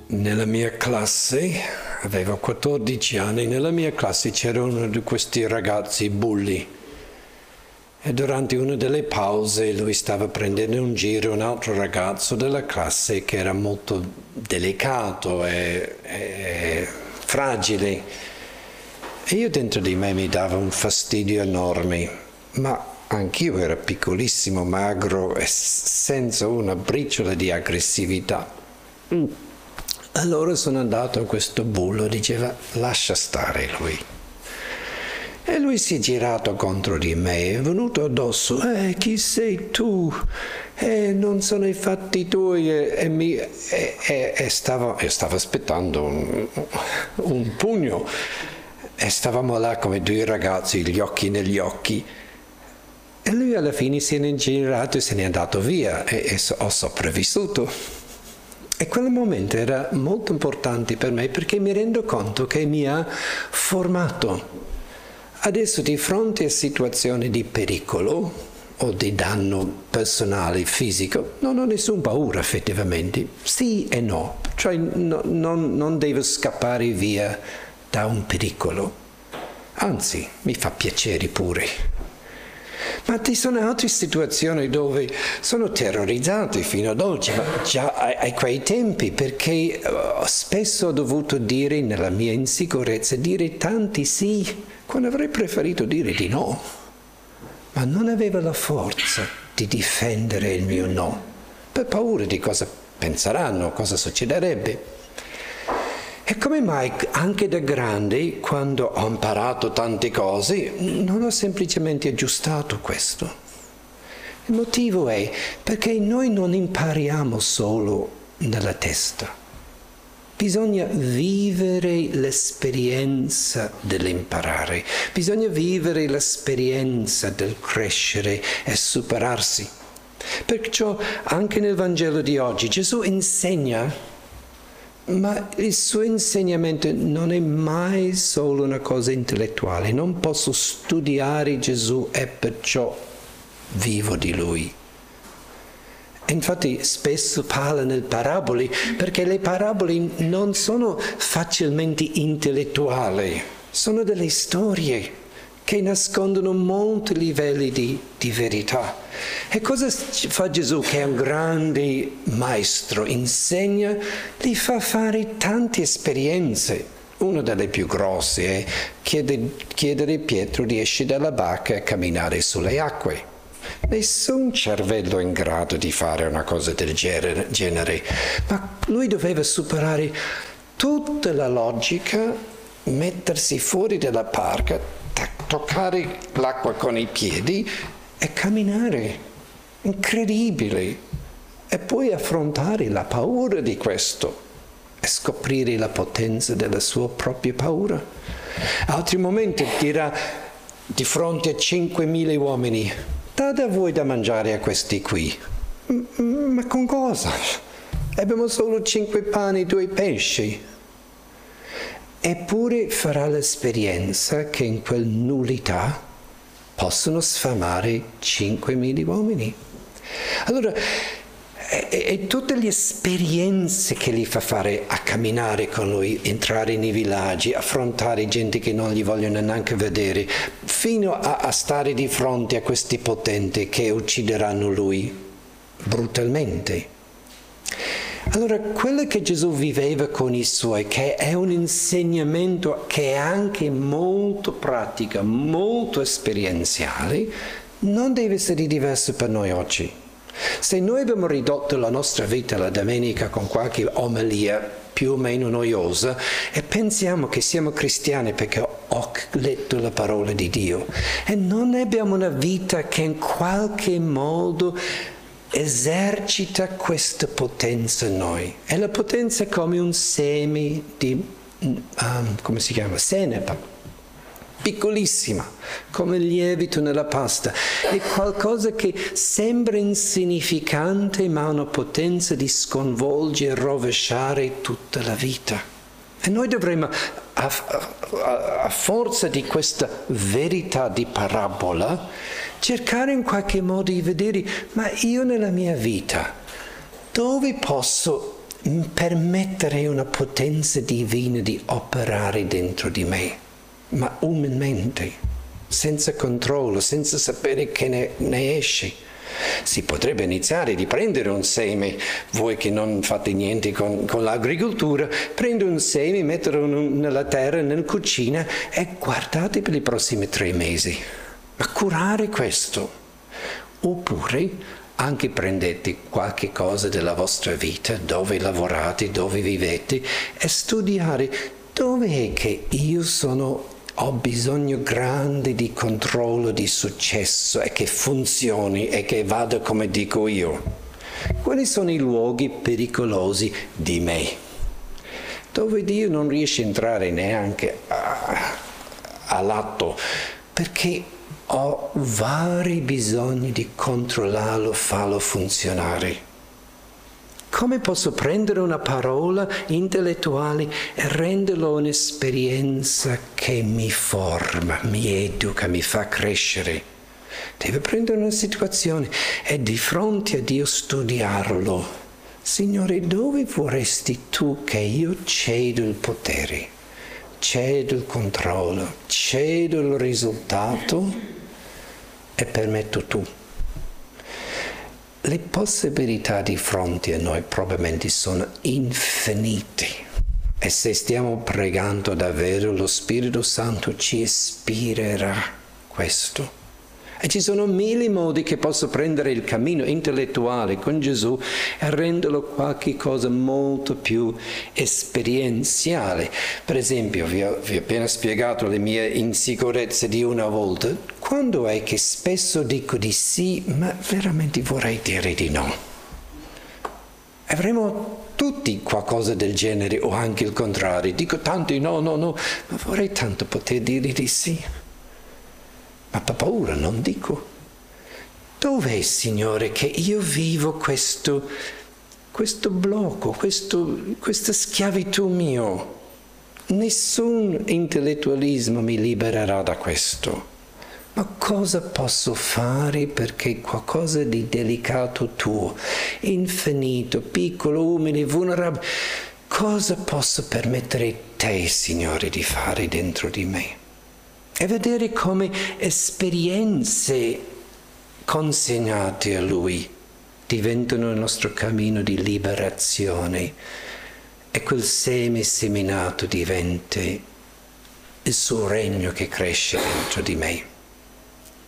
Nella mia classe, avevo 14 anni, nella mia classe c'era uno di questi ragazzi bulli e durante una delle pause lui stava prendendo in giro un altro ragazzo della classe che era molto delicato e fragile e io dentro di me mi dava un fastidio enorme, ma anch'io ero piccolissimo, magro e senza una briciola di aggressività. Allora sono andato a questo bullo, diceva lascia stare lui. E lui si è girato contro di me, è venuto addosso, chi sei tu? Non sono i fatti tuoi. Stavo aspettando un pugno e stavamo là come due ragazzi, gli occhi negli occhi. E lui alla fine si è girato e se n'è andato via e ho sopravvissuto. E quel momento era molto importante per me perché mi rendo conto che mi ha formato. Adesso di fronte a situazioni di pericolo o di danno personale, fisico, non ho nessuna paura effettivamente. Sì e no, cioè non devo scappare via da un pericolo. Anzi, mi fa piacere pure. Ma ci sono altre situazioni dove sono terrorizzato fino ad oggi, ma già a quei tempi, perché spesso ho dovuto dire nella mia insicurezza, dire tanti sì, quando avrei preferito dire di no. Ma non avevo la forza di difendere il mio no, per paura di cosa penseranno, cosa succederebbe. E come mai anche da grande, quando ho imparato tante cose, non ho semplicemente aggiustato questo? Il motivo è perché noi non impariamo solo nella testa. Bisogna vivere l'esperienza dell'imparare, bisogna vivere l'esperienza del crescere e superarsi. Perciò anche nel Vangelo di oggi Gesù insegna, ma il suo insegnamento non è mai solo una cosa intellettuale. Non posso studiare Gesù e perciò vivo di Lui. E infatti spesso parla nelle parabole, perché le parabole non sono facilmente intellettuali, sono delle storie che nascondono molti livelli di verità. E cosa fa Gesù, che è un grande maestro? Insegna, gli fa fare tante esperienze. Una delle più grosse è chiedere a Pietro di esce dalla barca e camminare sulle acque. Nessun cervello è in grado di fare una cosa del genere, ma lui doveva superare tutta la logica, mettersi fuori dalla barca, toccare l'acqua con i piedi e camminare, incredibile, e poi affrontare la paura di questo e scoprire la potenza della sua propria paura. Altri momenti dirà di fronte a 5.000 uomini, date a voi da mangiare a questi qui. Ma con cosa? Abbiamo solo 5 pani e 2 pesci. Eppure farà l'esperienza che in quel nullità possono sfamare 5.000 uomini. Allora, e tutte le esperienze che gli fa fare a camminare con lui, entrare nei villaggi, affrontare gente che non gli vogliono neanche vedere, fino a stare di fronte a questi potenti che uccideranno lui brutalmente. Allora, quello che Gesù viveva con i suoi, che è un insegnamento che è anche molto pratico, molto esperienziale, non deve essere diverso per noi oggi. Se noi abbiamo ridotto la nostra vita la domenica con qualche omelia più o meno noiosa e pensiamo che siamo cristiani perché ho letto la parola di Dio e non abbiamo una vita che in qualche modo esercita questa potenza in noi. E la potenza è come un seme di, come si chiama? Senepa, piccolissima, come il lievito nella pasta. È qualcosa che sembra insignificante, ma ha una potenza di sconvolgere e rovesciare tutta la vita. E noi dovremmo, a forza di questa verità di parabola, cercare in qualche modo di vedere, ma io nella mia vita, dove posso permettere una potenza divina di operare dentro di me, ma umilmente, senza controllo, senza sapere che ne esce. Si potrebbe iniziare di prendere un seme, voi che non fate niente con l'agricoltura, prendo un seme, metterlo nella terra, nella cucina e guardate per i prossimi 3 mesi. Ma curare questo. Oppure anche prendete qualche cosa della vostra vita, dove lavorate, dove vivete, e studiare dove è che io ho bisogno grande di controllo, di successo e che funzioni e che vada come dico io. Quali sono i luoghi pericolosi di me? Dove Dio non riesce a entrare neanche all'atto, perché ho vari bisogni di controllarlo, farlo funzionare. Come posso prendere una parola intellettuale e renderlo un'esperienza che mi forma, mi educa, mi fa crescere? Devo prendere una situazione e di fronte a Dio studiarlo. Signore, dove vorresti tu che io cedo il potere, cedo il controllo, cedo il risultato e permetto tu? Le possibilità di fronte a noi probabilmente sono infinite e se stiamo pregando davvero lo Spirito Santo ci ispirerà questo. E ci sono 1000 modi che posso prendere il cammino intellettuale con Gesù e renderlo qualche cosa molto più esperienziale. Per esempio, vi ho appena spiegato le mie insicurezze di una volta. Quando è che spesso dico di sì, ma veramente vorrei dire di no? Avremo tutti qualcosa del genere o anche il contrario. Dico tanto no, ma vorrei tanto poter dire di sì. Ma per paura non dico. Dov'è, Signore, che io vivo questo blocco, questa schiavitù mio? Nessun intellettualismo mi libererà da questo. Ma cosa posso fare perché qualcosa di delicato tuo, infinito, piccolo, umile, vulnerabile, cosa posso permettere te, Signore, di fare dentro di me? E vedere come esperienze consegnate a Lui diventano il nostro cammino di liberazione e quel seme seminato diventa il suo regno che cresce dentro di me.